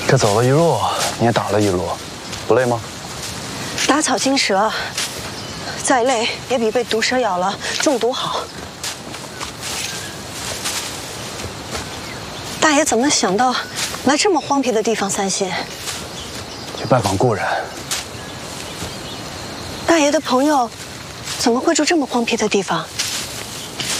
这走了一路，你也打了一路，不累吗？ 打草惊蛇，再累也比被毒蛇咬了中毒好。大爷怎么想到来这么荒僻的地方散心？ 去拜访故人。 大爷的朋友怎么会住这么荒僻的地方？